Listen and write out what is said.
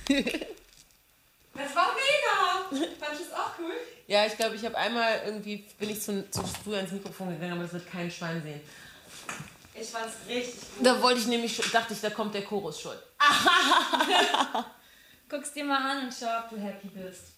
Das war mega! Fandest du das auch cool? Ja, ich glaube, ich habe einmal bin ich zu früh ans Mikrofon gegangen, aber das wird kein Schwein sehen. Ich fand's richtig gut. Da dachte ich, da kommt der Chorus schon. Guck's dir mal an und schau, ob du happy bist.